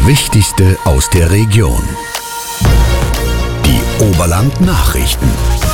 Wichtigste aus der Region. Die Oberland-Nachrichten.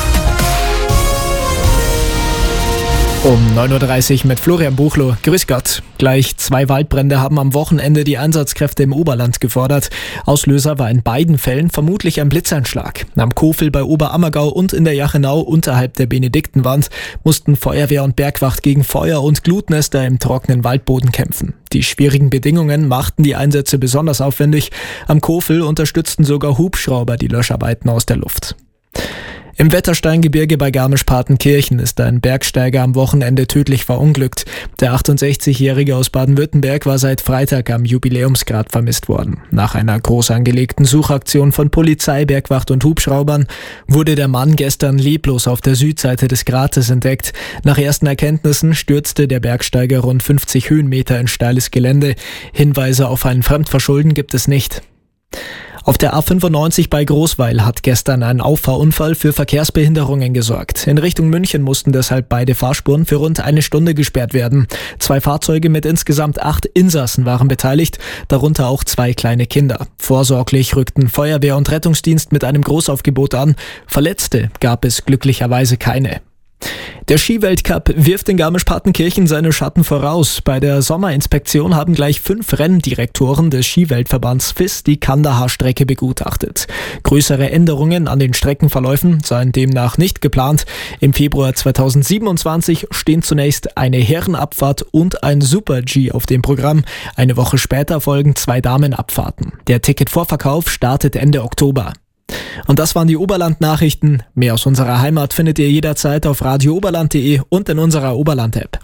Um 9.30 Uhr mit Florian Buchloh. Grüß Gott. Gleich 2 Waldbrände haben am Wochenende die Einsatzkräfte im Oberland gefordert. Auslöser war in beiden Fällen vermutlich ein Blitzeinschlag. Am Kofel bei Oberammergau und in der Jachenau unterhalb der Benediktenwand mussten Feuerwehr und Bergwacht gegen Feuer und Glutnester im trockenen Waldboden kämpfen. Die schwierigen Bedingungen machten die Einsätze besonders aufwendig. Am Kofel unterstützten sogar Hubschrauber die Löscharbeiten aus der Luft. Im Wettersteingebirge bei Garmisch-Partenkirchen ist ein Bergsteiger am Wochenende tödlich verunglückt. Der 68-Jährige aus Baden-Württemberg war seit Freitag am Jubiläumsgrat vermisst worden. Nach einer groß angelegten Suchaktion von Polizei, Bergwacht und Hubschraubern wurde der Mann gestern leblos auf der Südseite des Grates entdeckt. Nach ersten Erkenntnissen stürzte der Bergsteiger rund 50 Höhenmeter in steiles Gelände. Hinweise auf ein Fremdverschulden gibt es nicht. Auf der A95 bei Großweil hat gestern ein Auffahrunfall für Verkehrsbehinderungen gesorgt. In Richtung München mussten deshalb beide Fahrspuren für rund 1 Stunde gesperrt werden. 2 Fahrzeuge mit insgesamt 8 Insassen waren beteiligt, darunter auch 2 kleine Kinder. Vorsorglich rückten Feuerwehr und Rettungsdienst mit einem Großaufgebot an. Verletzte gab es glücklicherweise keine. Der Skiweltcup wirft in Garmisch-Partenkirchen seine Schatten voraus. Bei der Sommerinspektion haben gleich 5 Renndirektoren des Skiweltverbands FIS die Kandahar-Strecke begutachtet. Größere Änderungen an den Streckenverläufen seien demnach nicht geplant. Im Februar 2027 stehen zunächst eine Herrenabfahrt und ein Super-G auf dem Programm. Eine Woche später folgen 2 Damenabfahrten. Der Ticketvorverkauf startet Ende Oktober. Und das waren die Oberland-Nachrichten. Mehr aus unserer Heimat findet ihr jederzeit auf radiooberland.de und in unserer Oberland-App.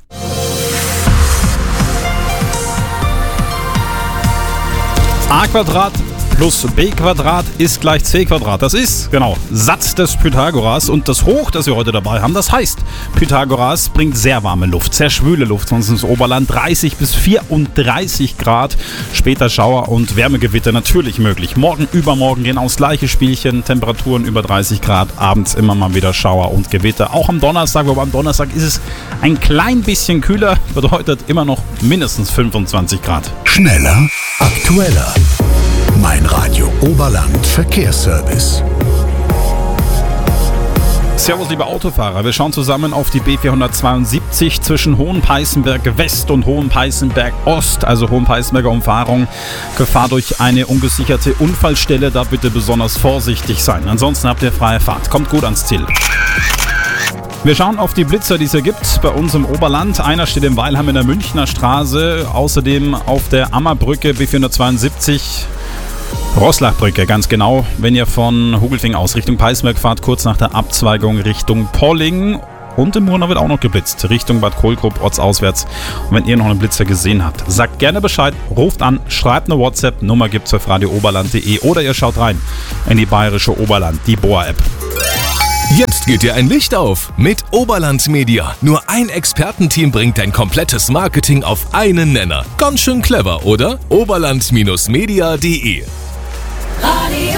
A² plus B² ist gleich C². Das ist, genau, Satz des Pythagoras. Und das Hoch, das wir heute dabei haben, das heißt, Pythagoras bringt sehr warme Luft, sehr schwüle Luft. Sonst ins Oberland 30 bis 34 Grad. Später Schauer und Wärmegewitter natürlich möglich. Morgen, übermorgen genau das gleiche Spielchen. Temperaturen über 30 Grad. Abends immer mal wieder Schauer und Gewitter. Auch am Donnerstag, wobei am Donnerstag ist es ein klein bisschen kühler. Bedeutet immer noch mindestens 25 Grad. Schneller, aktueller. Mein Radio Oberland Verkehrsservice. Servus, liebe Autofahrer. Wir schauen zusammen auf die B472 zwischen Hohenpeißenberg West und Hohenpeißenberg Ost, also Hohenpeißenberger Umfahrung. Gefahr durch eine ungesicherte Unfallstelle, da bitte besonders vorsichtig sein. Ansonsten habt ihr freie Fahrt. Kommt gut ans Ziel. Wir schauen auf die Blitzer, die es hier gibt bei uns im Oberland. Einer steht in Weilheim in der Münchner Straße, außerdem auf der Ammerbrücke B472. Roßlachbrücke, ganz genau. Wenn ihr von Hugelfing aus Richtung Peißenberg fahrt, kurz nach der Abzweigung Richtung Polling. Und im Murnau wird auch noch geblitzt, Richtung Bad Kohlgrub, ortsauswärts. Und wenn ihr noch einen Blitzer gesehen habt, sagt gerne Bescheid, ruft an, schreibt eine WhatsApp, Nummer gibt's auf radiooberland.de oder ihr schaut rein in die bayerische Oberland, die BOA-App. Jetzt geht dir ein Licht auf mit Oberland Media. Nur ein Expertenteam bringt dein komplettes Marketing auf einen Nenner. Ganz schön clever, oder? Oberland-media.de. Radio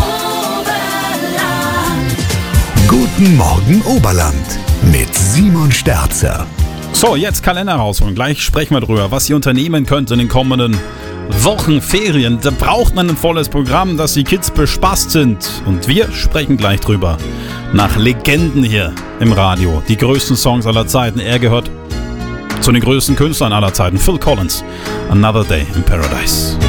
Oberland. Guten Morgen Oberland mit Simon Sterzer. So, jetzt Kalender rausholen. Gleich sprechen wir drüber, was ihr unternehmen könnt in den kommenden Wochen, Ferien. Da braucht man ein volles Programm, dass die Kids bespaßt sind. Und wir sprechen gleich drüber. Nach Legenden hier im Radio. Die größten Songs aller Zeiten. Er gehört zu den größten Künstlern aller Zeiten. Phil Collins. Another Day in Paradise.